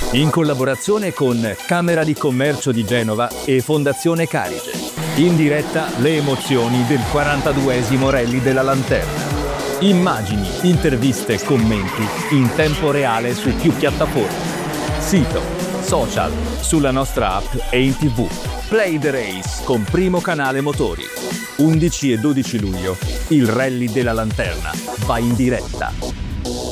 in collaborazione con Camera di Commercio di Genova e Fondazione Carige. In diretta le emozioni del 42esimo Rally della Lanterna. Immagini, interviste e commenti in tempo reale su più piattaforme. Sito, social, sulla nostra app e in TV. Play the Race con Primo Canale Motori. 11 e 12 luglio, il Rally della Lanterna va in diretta.